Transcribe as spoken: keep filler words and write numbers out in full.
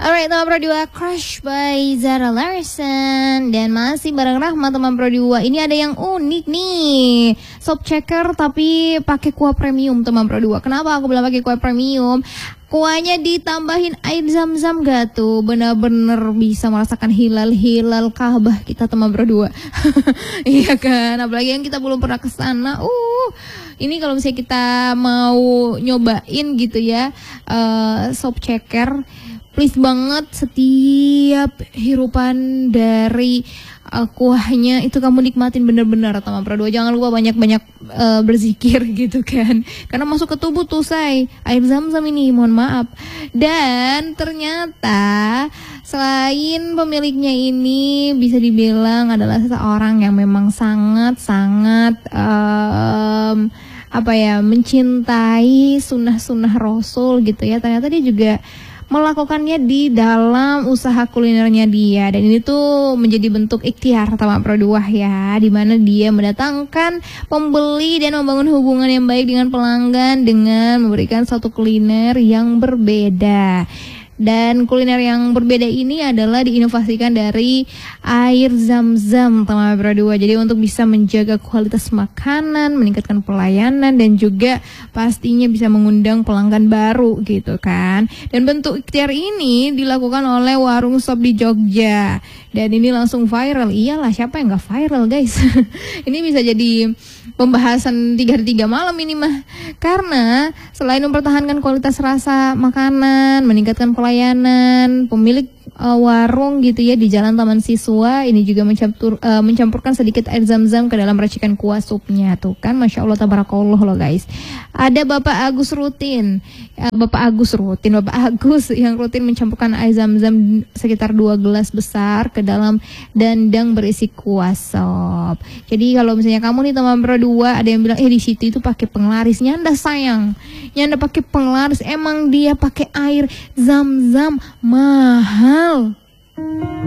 Alright, teman Pro dua, Crush by Zara Larsson. Dan masih bareng Rahma, teman Pro dua. Ini ada yang unik nih, sop checker tapi pakai kuah premium, teman Pro dua. Kenapa aku bilang pakai kuah premium? Kuahnya ditambahin air zam-zam gak tuh? Bener-bener bisa merasakan hilal-hilal Ka'bah kita, teman Pro dua. Iya kan? Apalagi yang kita belum pernah ke sana. Uh, ini kalau misalnya kita mau nyobain gitu ya, uh, sop checker, please banget setiap hirupan dari uh, kuahnya itu kamu nikmatin bener-bener, teman Pro dua. Jangan lupa banyak-banyak uh, berzikir gitu kan, karena masuk ke tubuh tuh say air zam-zam ini, mohon maaf. Dan ternyata selain pemiliknya ini bisa dibilang adalah seseorang yang memang sangat-sangat um, apa ya, mencintai sunnah-sunnah Rasul gitu ya. Ternyata dia juga melakukannya di dalam usaha kulinernya dia, dan ini tuh menjadi bentuk ikhtiar teman Pro dua ya, dimana dia mendatangkan pembeli dan membangun hubungan yang baik dengan pelanggan dengan memberikan satu kuliner yang berbeda. Dan kuliner yang berbeda ini adalah diinovasikan dari air zam-zam, teman Pro dua. Jadi untuk bisa menjaga kualitas makanan, meningkatkan pelayanan, dan juga pastinya bisa mengundang pelanggan baru gitu kan. Dan bentuk ikhtiar ini dilakukan oleh warung sop di Jogja, dan ini langsung viral. Iyalah, siapa yang gak viral guys? Ini bisa jadi pembahasan tiga hari tiga malam ini mah, karena selain mempertahankan kualitas rasa makanan, meningkatkan pelayanan, pemilik uh, warung gitu ya di Jalan Taman Siswa ini juga mencampur, uh, mencampurkan sedikit air zam-zam ke dalam racikan kuah supnya. Tuh kan, Masya Allah tabarakallah loh guys. Ada Bapak Agus rutin, uh, Bapak Agus rutin, Bapak Agus yang rutin mencampurkan air zam-zam sekitar dua gelas besar ke dalam dandang berisi kuah sop. Jadi kalau misalnya kamu nih teman Pro dua, ada yang bilang eh di situ itu pakai penglaris, nyanda sayang, nyanda pakai penglaris, emang dia pakai air zam-zam mahal.